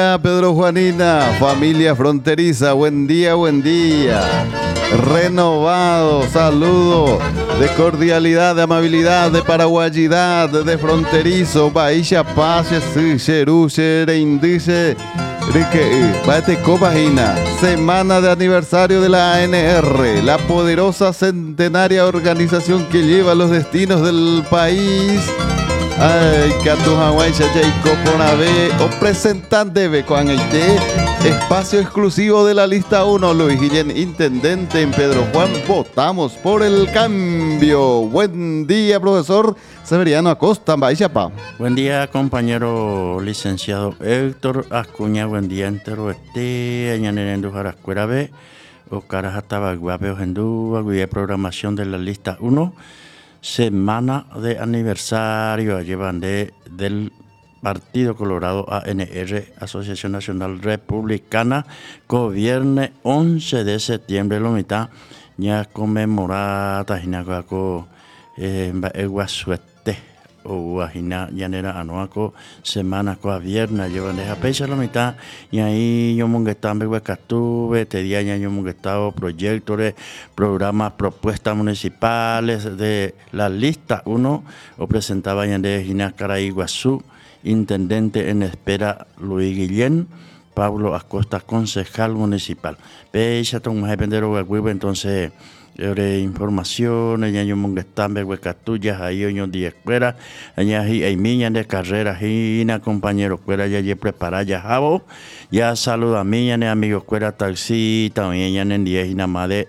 Pedro Juanina, familia fronteriza, buen día, buen día. Renovado, saludo de cordialidad, de amabilidad, de paraguayidad, de fronterizo, Baisha Paz, Cheru, Xereindice, Bate Copagina, semana de aniversario de la ANR, la poderosa centenaria organización que lleva los destinos del país. Ay, Catu Hawaii, Jacob Ponabe, o presentante de Coangaité, espacio exclusivo de la lista 1, Luis Guillén, intendente en Pedro Juan, votamos por el cambio. Buen día, profesor Severiano Acosta, Baixapa. Buen día, compañero licenciado Héctor Acuña, buen día entero añanerendo Jarascuera B, o Carajataba Guape Ojendú, Aguía programación de la lista 1. Semana de aniversario llevan del Partido Colorado ANR, Asociación Nacional Republicana, gobierne 11 de septiembre, lo mitad, ya conmemorada, Jinaco, Eguasuete, o Guajina, Llanera, Anuaco, semana coa viernes, llevan de Japecha, lo mitad, y ahí yo monguetambe, huecatuve, te di año monguetado, proyectos, programas, propuestas municipales de la lista 1, o presentaba ya de Jinacara Iguazú, intendente en espera Luis Guillén, Pablo Acosta, concejal municipal. Pecha, Tom Pendero, entonces, información, año mongestambe, huecatuyas, ahí oño de escuela, añaji, hay miñas de carrera, hina, compañero, escuela, ya prepara, ya jabo, ya saluda a miñas, amigo, escuela, taxita, oña, en 10, y nada más de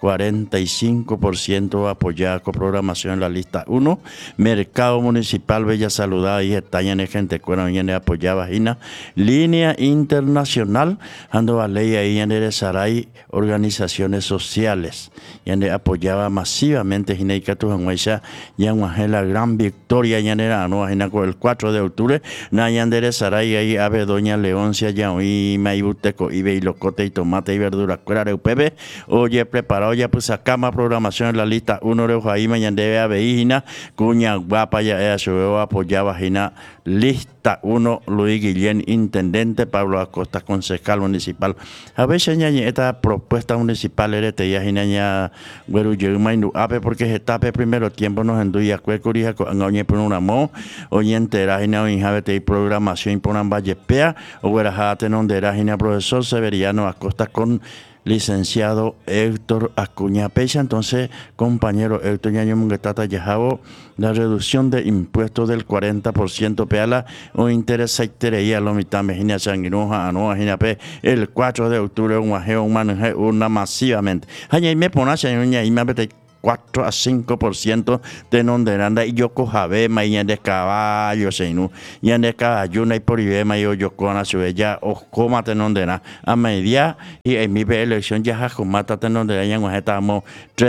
45% apoyada con programación en la lista 1. Mercado Municipal Bella Saludada y estaña en gente cuando viene apoyaba Gina. Línea Internacional ando a ley ahí en el Saray organizaciones sociales y en apoyaba masivamente Gina y Catujanguaisa y en la gran victoria y en el con el 4 de octubre na y en el Saray ahí ave doña Leoncia ya y maibuteco y locote y tomate y verdura cuera de UPB. Oye preparado ya pues acá más programación en la lista 1 de Jaime mañana debe haber Hina Cuña Guapa ya eso apoyaba Hina lista 1 Luis Guillén intendente Pablo Acosta concejal municipal a veces ya esta propuesta municipal era te ya Hina ya güero yuma indu ape porque etape primero tiempo nos enduya cuecurija con oñe por una mo oñe entera Hina o injabe te programación ponan vallespea o güerajate donde era Hina profesor Severiano Acosta con licenciado Héctor Acuña Pecha. Entonces, compañero Héctor Ñaño Munguetata Yajabo, la reducción de impuestos del 40% peala o interés y lo mitad mejina sanguinoja anoa jinape el 4 de octubre un ajeo una masivamente. Hay me ponacha y me 4 a 5% de nonderanda y yo cojabe mañana de caballo seinu y en de caballo y por ibema yo con a su ella o coma te nondera a media y en mi elección ya jacomata te nondera ya estamos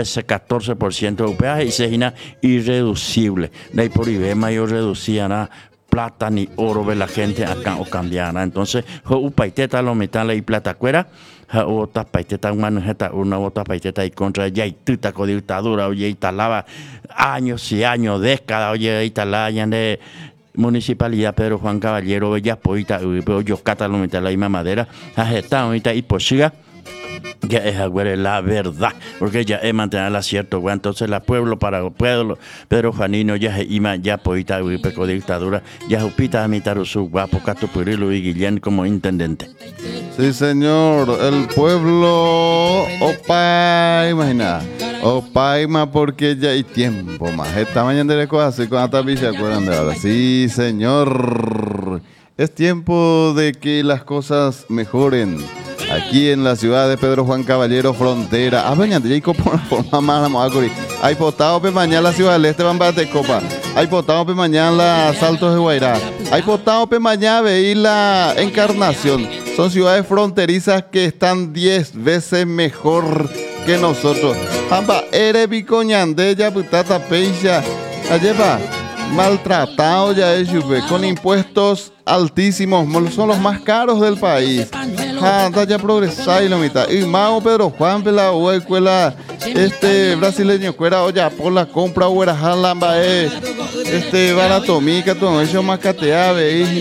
13-14% upea y se irreducible de por ibema yo reducía na plata ni oro ve la gente acá o cambiara entonces upaiteta lo metal y plata cuera otra paiteta una otra paiteta y contra ya y tuta con dictadura oye y talaba años y años décadas oye y talaba de municipalidad Pedro Juan Caballero ya poita yo cata lo metal la misma madera está ahorita y posiga ya es la verdad, porque ya es mantener acierto, entonces la pueblo para pueblo, Pedro Juanino ya es ima ya poita peco dictadura, ya jupita a mitar su guapo Catupurilo y Guillén como intendente. Sí, señor, el pueblo opa, imagina, opaima porque ya hay tiempo más. Esta mañana de cosas así con Atapi se acuerdan de ahora. Sí, señor, es tiempo de que las cosas mejoren. Aquí en la ciudad de Pedro Juan Caballero, frontera. Mañana, Jacob, por forma mala, Moacuri. Hay potado pe mañana la ciudad del este, Bambate Copa. Hay potado pe mañana Saltos de Guairá. Hay potado pe mañana veí la Encarnación. Son ciudades fronterizas que están 10 veces mejor que nosotros. Jamba, Erebicoñande, ya putata peixa. Allepa. Maltratado ya es con impuestos altísimos, son los más caros del país. Anda ya progresar y lo mitad. Y Mao Pedro Juan Pela o escuela brasileño cuera olla por la compra o era jalamba barato mica todo eso macatea veína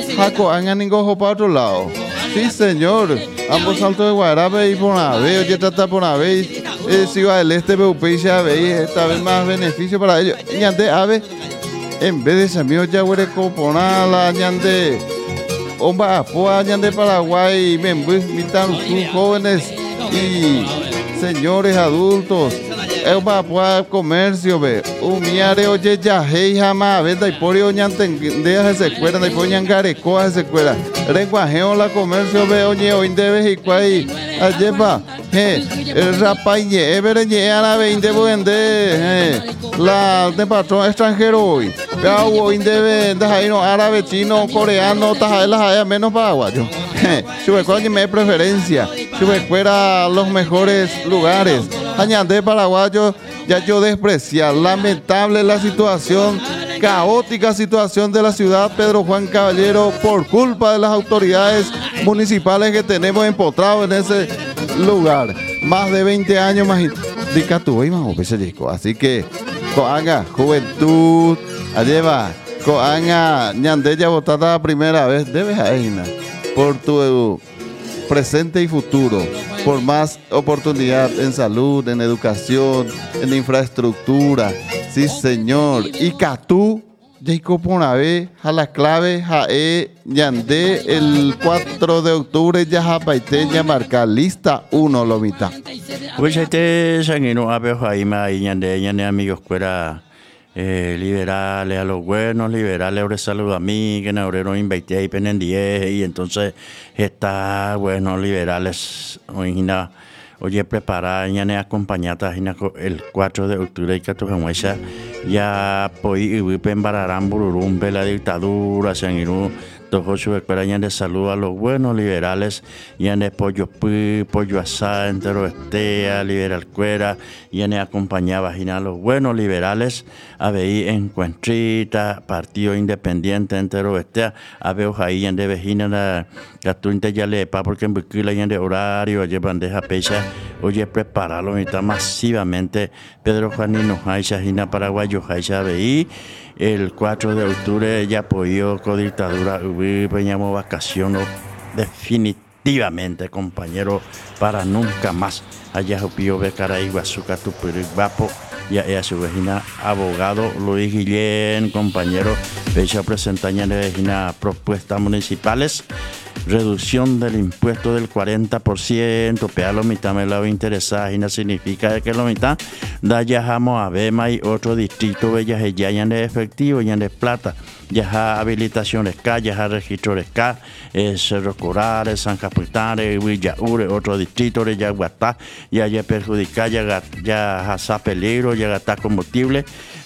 Jaco hagan ningojo para otro lado. Sí, señor. Ambos saltos de Guarabe y Ponabé, oye, trata Ponabé, Ciudad del Este, Beupey, Chabey, esta vez más beneficio para ellos. Ñande, ave, en vez de Samio Yaguereco, Ponala, Ñande, Omba Apoa, Ñande Paraguay, Membus, Mitan, sus jóvenes y señores adultos. Omba Apoa, comercio, ve, Umiare, oye, Yahey, jamás, venda y porio, Ñantendeas, se cueran, y poñan Garecoa, se cueran. Renguajeo la comercio, ve, oye, hoy debes y cuay, ayepa, el rapaiñe, evereñe, a la 20 vende, la de patrón extranjero hoy, pero hoy debe, no árabe, chino, coreano, tajaelas, haya menos paraguayo. Chubecoñe me preferencia, chubecuera los mejores lugares, añade paraguayo, ya yo despreciar, lamentable la situación, caótica situación de la ciudad Pedro Juan Caballero por culpa de las autoridades municipales que tenemos empotrados en ese lugar. Más de 20 años más de Catuay más o así que coanga juventud, alleva, coanga ñandeya votada la primera vez, debes a Eina por tu presente y futuro, por más oportunidad en salud, en educación, en infraestructura. Sí, señor. Y Catú, Jacob Ponabé, a la clave, Jae, Ñandé, el 4 de octubre, ya Japaiteña, marca lista 1, Lomita. Pues este sanguino abejo ahí, Ñandé, amigos, fuera. Liberales a los buenos, liberales ahora saludo a mí, que en obrero invertí y penen 10 y entonces está bueno, liberales oye preparar ya ne acompañata el 4 de octubre y que tu jamuesa ya poi y embararán bururum la dictadura sanguino todo su escuela ya de salud a los buenos liberales ya de pollo asado entero estea liberal cuera ya ne acompañaba a los buenos liberales a ver encuentrita partido independiente entero estea a ver ahí ya de vecina la tuinte ya le pa porque en Buquila ya de horario oye bandeja pecha oye prepararlo está masivamente Pedro Juanino Jaicha Gina Paraguayo Jaicha veí el 4 de octubre ya apoyó con dictadura peñamos vacaciones definitivamente compañero para nunca más allá opio becara iguazuca tu vapo ya es su vecina abogado Luis Guillén compañero fecha presentaña de vecina propuestas municipales reducción del impuesto del 40%, pea lo mitad me la interesada y no significa que lo mitad da ya jamo a Bema y otro distrito ya de efectivo ya de plata ya habilitaciones K, ya registros K, Cerro Corales, San Capitán, Villaure, otro distrito de Yaguatá, ya perjudica, ya hasa peligro, ya gasta combustible,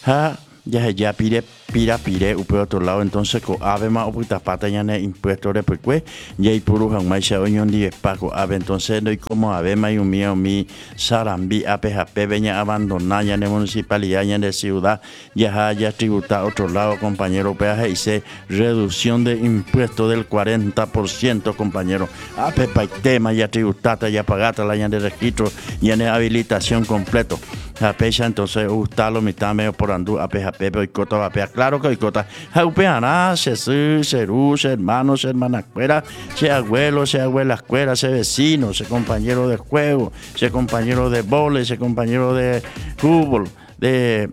ya pire upe otro lado entonces co ave más oputa pata ya ne impuesto de pues ya y puro jamás se oñon di espaco ave entonces no hay como ave más un mío mi sarambi APJP veña abandonar ya ne municipalidad ya de ciudad ya tributa otro lado compañero peaje y se reducción de impuesto del 40% compañero APPA y tema ya tributata ya pagata la ya de registro ya ne habilitación completo la pecha entonces gustalo mitad medio por andú APJP boicota vapea claro que boicota jaupeana se hermanos hermanas cuera se abuelo se abuela cuera se vecino se compañero de juego se compañero de vole se compañero de fútbol de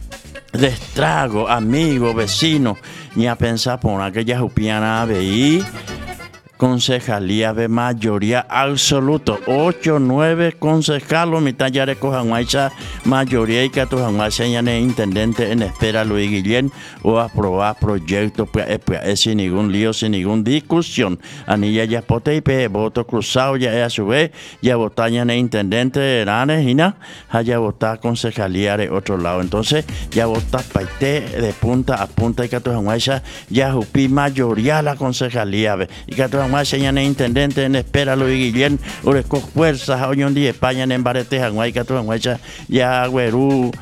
estrago amigo vecino ni a pensar por aquella jaupiana veí concejalía de mayoría absoluta 8-9 concejales mitad ya recojan guaycha mayoría y que tu guaycha ya ne intendente en espera Luis Guillén o aprobar proyectos pues sin ningún lío sin ninguna discusión anilla ya pote y pe voto cruzado ya a su vez ya votar ya ne intendente de Ranes y na ya votar concejalía de otro lado entonces ya votar paite de punta a punta y que tu guaycha ya jupi mayoría la concejalía y que tu más señal intendente en espera Luis Guillén Ureco fuerzas a Oñón de España en Barete Janguay Catuanguacha ya Güerú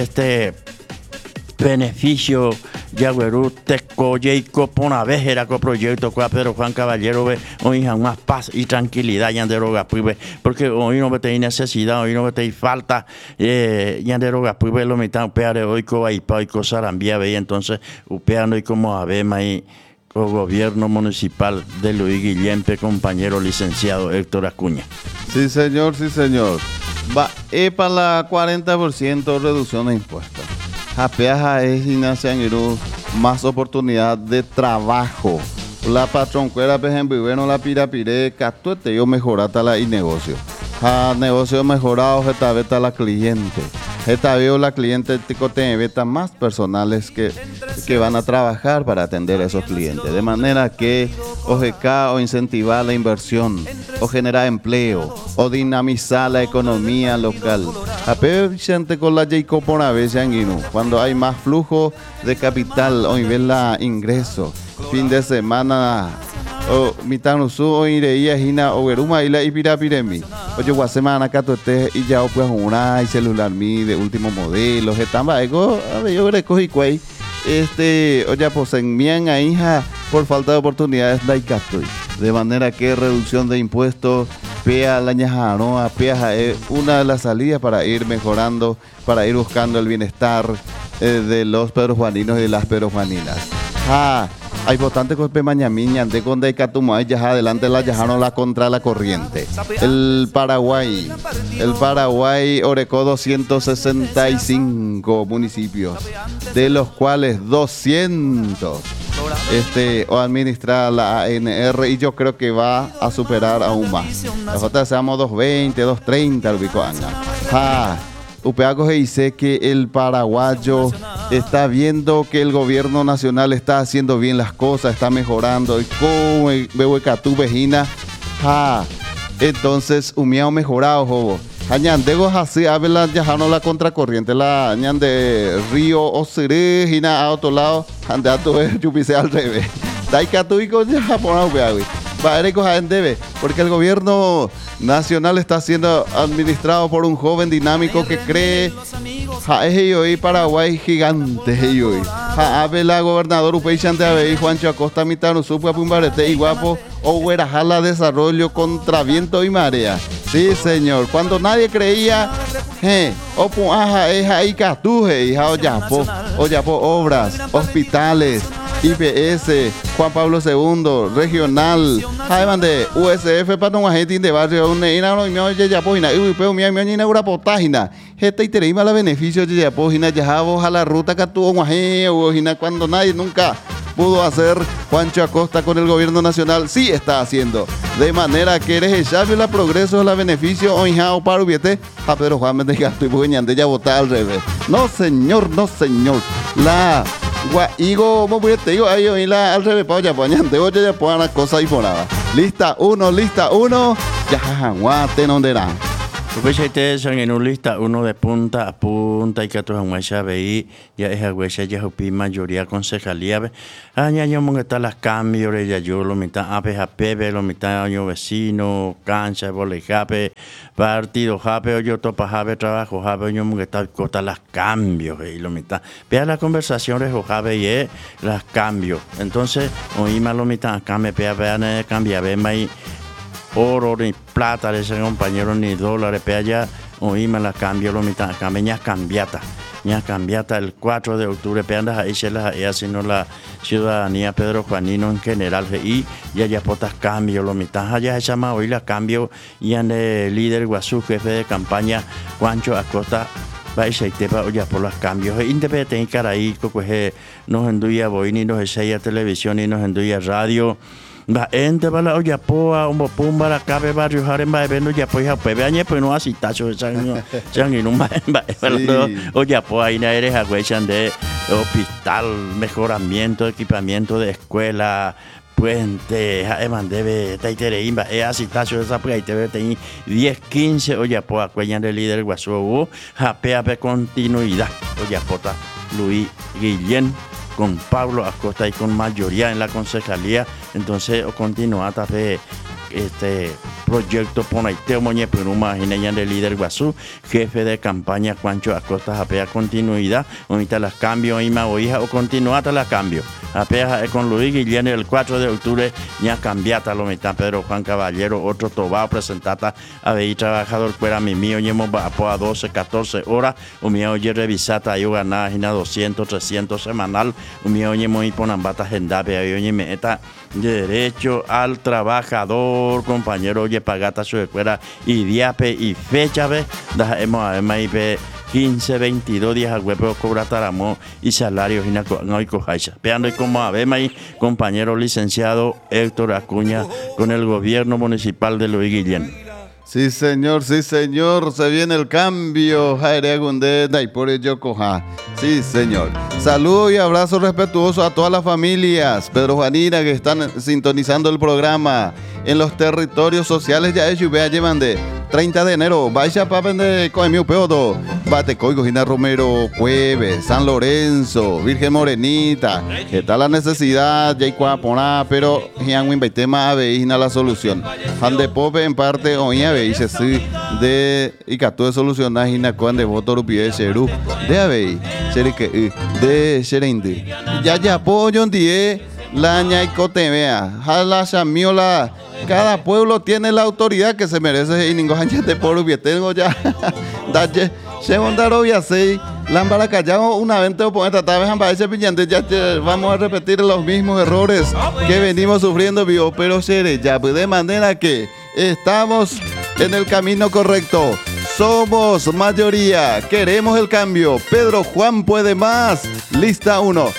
beneficio ya Güerú Teco Jacob una vez era con proyecto con Pedro Juan Caballero ve hoy más paz y tranquilidad ya de roga pues porque hoy no hay necesidad hoy no hay falta ya de roga pues lo mitad peare hoy co ahí pa y cosa rambia ve entonces upeando y como abema y o gobierno municipal de Luis Guillempe, compañero licenciado Héctor Acuña. Sí, señor, sí, señor. Va, para la 40% reducción de impuestos. Japeaja es Ignacio más oportunidad de trabajo. La patroncuera, por ejemplo, y bueno, la pirapire, catuete, yo mejorata la y negocio. Negocio mejorado, esta vez la cliente. Esta vez la cliente tiene beta más personales que van a trabajar para atender a esos clientes. De manera que OGK o incentivar la inversión, o generar empleo, o dinamizar la economía local. A Vicente con la Jacob por a veces cuando hay más flujo de capital o nivel la ingreso. Fin de semana o mitanusu o ireía hina o veruma y la ipirapiremi. Oye, guasemana catote y ya pues una y celular mi de último modelo. Estamba ego, a ver, yo creo que cuey. Oye, pues en mi hija por falta de oportunidades daikatui. De manera que reducción de impuestos, pea la ñajanoa, pea es una de las salidas para ir mejorando, para ir buscando el bienestar de los perujuaninos y de las perujuaninas. Hay bastante con mañamiña de con de Catumay ya adelante la yajano la contra la corriente. El Paraguay orecó 265 municipios, de los cuales 200 o administra la ANR, y yo creo que va a superar aún más. Nosotros seamos 220, 230 ubico anga. Upeago dice que el paraguayo está viendo que el gobierno nacional está haciendo bien las cosas, está mejorando. Y como veo Catú vejina, entonces humiao mejorado, jobo. Añandego así, habla yajano la contracorriente, la añande río o seré, hina a otro lado, ande a tu chupise al revés. Dai Catú y con Japón, upeago. Porque el gobierno nacional está siendo administrado por un joven dinámico que cree Paraguay gigante. Abela gobernador Upeychante Abey Juancho Acosta Mitano Supua Pumbarete y guapo o Huerajala desarrollo contra viento y marea. Sí, señor. Cuando nadie creía, Oyapo obras, hospitales, IPS, Juan Pablo II, regional, además de USF para un agente de barrio, una ya pógina, mi inaugura potágina, esta y tereima la beneficio ya pógina, ya a la ruta que tuvo cuando nadie nunca pudo hacer. Juancho Acosta con el gobierno nacional sí está haciendo. De manera que eres el sabio, la progreso, la beneficio, o hijao para ubiete, a Pedro Juan Méndez Gasto y Bueñante ya votar al revés. No señor, no señor. La Guaigo, ¿cómo te digo? Ahí oí la al revés, pa' ya poñante, oye, ya pongan las cosas y por nada. Lista 1, ya jajaguate, no derán. Pues ustedes son en un lista uno de punta a punta y que otros en veí ya es agüecha ya hupi mayoría concejalía año que están las cambios ya yo lo mitad APJP lo mitad año vecino cancha bolejape partido jape o yo topa jape trabajo jape año que está costa las cambios y lo mitad vea las conversaciones o jape y las cambios entonces oíma lo mitad acá me pea vean cambia ve mai oro ni plata de ese compañero ni dólares pe allá oíme la cambio lo mitad acá ña cambiata el 4 de octubre pe andas ahí se las sino la ciudadanía Pedro Juanino en general y ya potas cambio lo mitad allá se llama hoy la cambio y en el líder Guazú jefe de campaña Juancho Acosta va y se tepa ya por los cambios independiente en Caraí que nos enduya boini nos enseña televisión y nos enduya radio. Va ente bala oya poa un pumba la cabe barrio haren va evento ya pues pebeañe pues no así tacho chan y no va oya poa y na eres agüechan de hospital mejoramiento equipamiento de escuela puente además debe taitereimba así tacho esa pues ahí te ve 10 15 oya poa cuellan de líder Guazú jape continuidad oya pota Luis Guillén con Pablo Acosta y con mayoría en la concejalía, entonces continúa proyecto Ponaiteo Moñe Peruma, Gineña de líder Guazú, jefe de campaña Juancho Acosta, Japea continuidad, ahorita las cambios, Ima o hija, o continuata la cambio. Japea con Luis Guillén el 4 de octubre, ya cambiata lo mitad Pedro Juan Caballero, otro tobao presentata, a trabajador fuera mi mío, llemo a 12, 14 horas, un mío oye revisata, yo ganaba 200, 300 semanal, un mío oye muy ponambata gendape, oye meta derecho al trabajador, compañero, oye pagata su escuela y diape y fecha, ve, da hemos además 15, 22 días al huevo cobra taramo y salario no hay cojaisa. Vean cómo habemos ahí, compañero licenciado Héctor Acuña con el gobierno municipal de Luis Guillén. Sí, señor, se viene el cambio. Jaire Gundé, por ello coja. Sí, señor. Saludos y abrazos respetuosos a todas las familias Pedro Juanina que están sintonizando el programa en los territorios sociales. Ya es lluvia, llevan de 30 de enero. Vaya papen de Coemio Peodo, Batecoy, Cojina Romero, Cueves, San Lorenzo, Virgen Morenita. Está la necesidad, ya hay cuaponá, pero Jianwin Baitema aveína la solución. Ande Pope en parte oía veise sí de Icatú de solucionar Jinacuan de voto rupie Cheru de Avei, Cherique de Chereindi. Ya apoyo en die la ñaicote vea, jala chamiola. Cada pueblo tiene la autoridad que se merece y ningún año de por tengo ya. Dache, Shemondaro y así. Lámbara callado una vez te pones tratar de jambarse piñante, ya vamos a repetir los mismos errores que venimos sufriendo, vivo, pero seré ya de manera que estamos en el camino correcto. Somos mayoría, queremos el cambio. Pedro Juan puede más. Lista 1.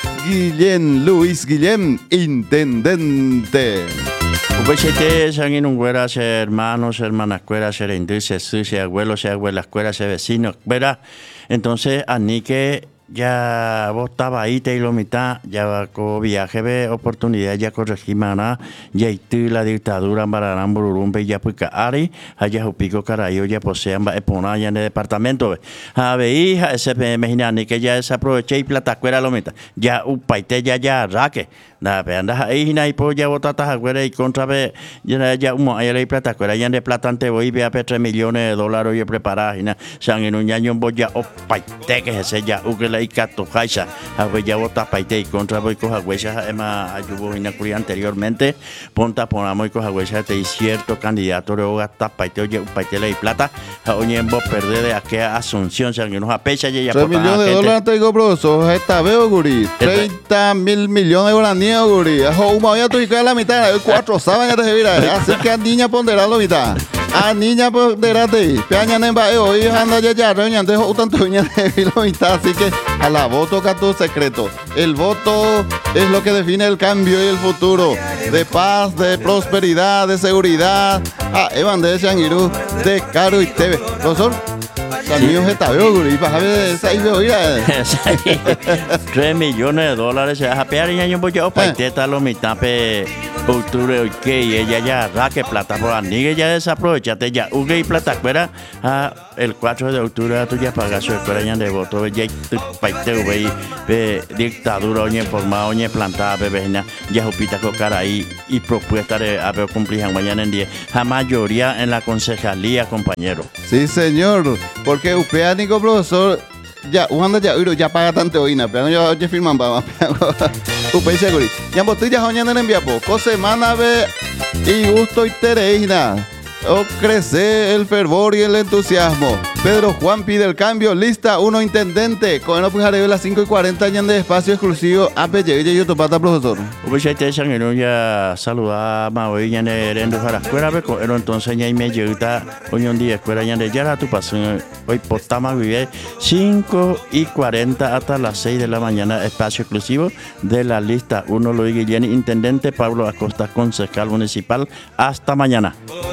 Luis Guillén, intendente. Upechete, sangin un güera, hermanos, hermanas, cuera, ser industria, se abuelos, se abuelas, cuera, se vecinos, ¿verdad? Entonces, Anique ya vos estaba ahí, te lo mitad, ya con viaje de oportunidad, ya con regimana, ya y la dictadura, Bararán, Bururumbe, ya pues Ari, allá Jupico, Carayo, ya posean, Epona, ya en el departamento, a ver, hija, ese me que ya desaproveché y platacuera lo mitad, ya upaite, ya raque. Nada, pero andas ahí, y pues ya botatas agüera y contra ve, ya humo, ahí le plata, cuera, ya de platante voy, vea, 3 millones de dólares, oye, preparada, y nada, san en un año, voy ya, opaite, que ese ya, uke y cato jaisa a ya bota paite y contra voy coja huesas ema ayubo inacuri anteriormente ponta ponamos y coja huesas de cierto candidato de gasta paite oye paite y plata a oye vos perder de aquella Asunción se nos apecha ya 3 millones de dólares te digo profesor esta veo guri 30 mil millones de guaraníes guri ajo uma ya tu y la mitad 4 saben de recibir así que a niña ponderar la mitad a niña ponderate peaña nemba hoy anda ya reñan dejo tanto niña de la mitad así que a la voto toca tu secreto. El voto es lo que define el cambio y el futuro. De paz, de prosperidad, de seguridad. Evan de Shangirú, de Caro y Teve. Profesor, también está veo, guri, para ver esa idea. 3 millones de dólares se va a pegar y yo voy a paiteta lo mitad pe octubre ok y ella ya raque plata por anigue ya desaprovechate ya uge y plata fuera el 4 de octubre tú ya pagas su escuela ya de voto ya paite ve dictadura oñe formada oñe plantada bebena ya jupita cocar ahí y propuesta de haber cumplido mañana en 10 a mayoría en la concejalía compañero. Sí señor, porque usted nico profesor ya uanda ya paga tanto oína pero yo firman para usted seguro ya botillas oñan en envía poco semana ve y gusto y tereina o crece el fervor y el entusiasmo. Pedro Juan pide el cambio. Lista 1 intendente. Con el pujareo de las 5:40 años de espacio exclusivo. APY y Yotopata, profesor. Ubechete sanguino ya saludar Maui ya de Rendo para escuela pero entonces ya me llega hoy un día escuela ya de ya tu paso hoy postama vive 5:40 hasta las 6 de la mañana espacio exclusivo de la lista 1 Luis Guillén intendente Pablo Acosta concejal municipal hasta mañana.